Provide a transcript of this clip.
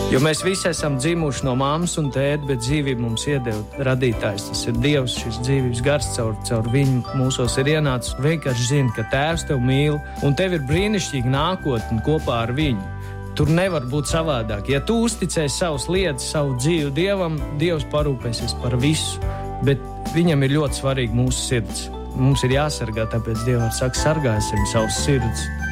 Jo mēs visi esam dzimuši no mammas un tēta, bet dzīvību mums iedeva radītājs. Tas ir Dievs, šis dzīvības gars caur viņu mūsos ir ienācis. Vienkārši zini, ka tēvs tev mīl un tev ir brīnišķīga nākotne kopā ar viņu. Tur nevar būt savādāk. Ja tu uzticēsi savas lietas, savu dzīvi Dievam, Dievs parūpēsies par visu. Bet viņam ir ļoti svarīgi mūsu sirds. Mums ir jāsargā, tāpēc Dievs saka, sargāsim savas sirds.